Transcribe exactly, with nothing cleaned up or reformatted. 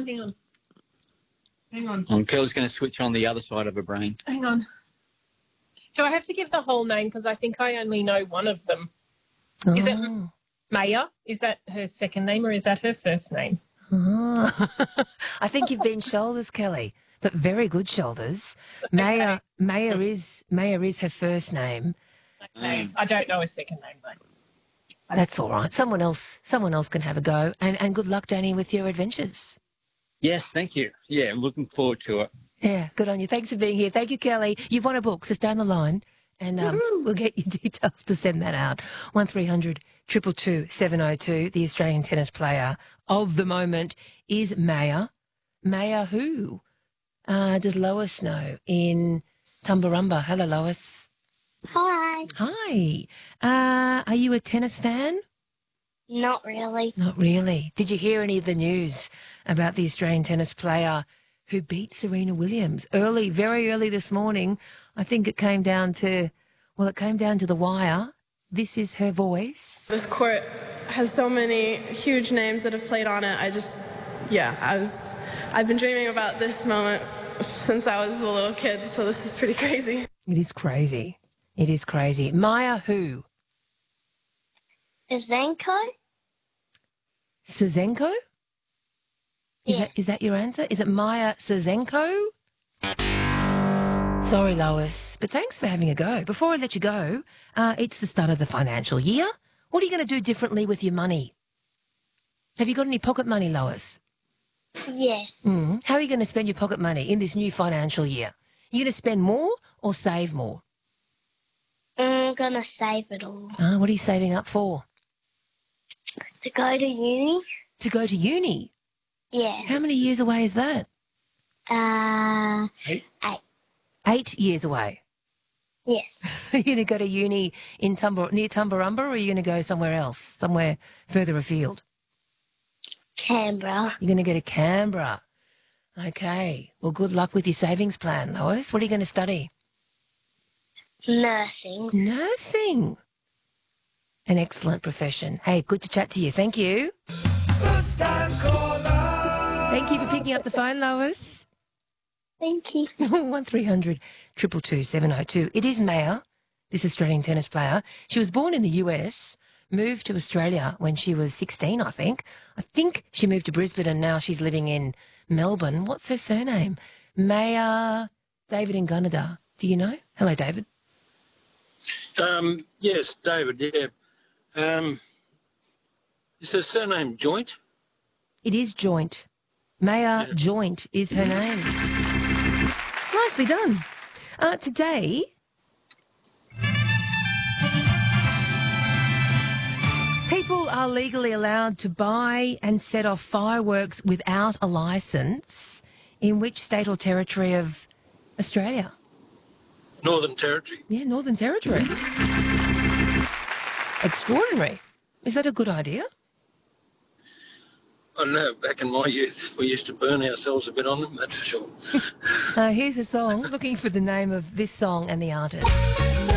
hang on. Hang on. Um, Kelly's going to switch on the other side of her brain. Hang on. Do I have to give the whole name? Because I think I only know one of them. Oh. Is it Maya? Is that her second name or is that her first name? Oh. I think you've been shoulders, Kelly, but very good shoulders. Maya, Okay. Maya is Maya is her first name. Okay. Mm. I don't know her second name, though. That's all right. Someone else, someone else can have a go. And and good luck, Danny, with your adventures. Yes, thank you. Yeah, I'm looking forward to it. Yeah, good on you. Thanks for being here. Thank you, Kelly. You've won a book, so stay on the line, and um, we'll get your details to send that out. One three hundred two two two seven oh two. The Australian tennis player of the moment is Maya. Maya who? Uh, does Lois know in Tumbarumba? Hello, Lois. Hi. Hi. Uh, are you a tennis fan? Not really. Not really. Did you hear any of the news about the Australian tennis player who beat Serena Williams early, very early this morning? I think it came down to, well, it came down to the wire. This is her voice. This court has so many huge names that have played on it. I just, yeah, I was, I've been dreaming about this moment since I was a little kid, so this is pretty crazy. It is crazy. It is crazy. Maya who? Zenko? Sazenko? Is, Yeah. that, is that your answer? Is it Maya Sazenko? Sorry, Lois, but thanks for having a go. Before I let you go, uh, it's the start of the financial year. What are you going to do differently with your money? Have you got any pocket money, Lois? Yes. Mm. How are you going to spend your pocket money in this new financial year? You going to spend more or save more? I'm gonna save it all. Uh, what are you saving up for? To go to uni? To go to uni. Yeah. How many years away is that? Uh, Eight. eight. Eight years away. Yes. Are you going to go to uni in Tumbar- near Tumbarumba, or are you going to go somewhere else, somewhere further afield? Canberra. You're going to go to Canberra. Okay. Well, good luck with your savings plan, Lois. What are you going to study? Nursing. Nursing. An excellent profession. Hey, good to chat to you. Thank you. First time caller. Thank you for picking up the phone, Lois. Thank you. one three hundred two two two seven oh two. It is Maya, this Australian tennis player. She was born in the U S, moved to Australia when she was sixteen, I think. I think she moved to Brisbane and now she's living in Melbourne. What's her surname? Maya David in Gunnedah. Do you know? Hello, David. Um, yes, David, yeah. Um, is her surname Joint? It is Joint. Maya Yeah. Joint is her name. Nicely done. Uh, today, people are legally allowed to buy and set off fireworks without a licence in which state or territory of Australia? Northern Territory. Yeah, Northern Territory. Extraordinary. Is that a good idea? I don't know, back in my youth, we used to burn ourselves a bit on them, that's for sure. Uh, here's a song. Looking for the name of this song and the artist.